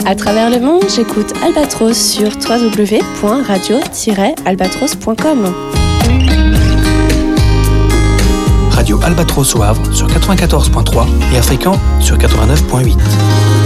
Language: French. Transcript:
À travers le monde, j'écoute Albatros sur www.radio-albatros.com. Radio Albatros au Havre sur 94.3 et à Fécamp sur 89.8.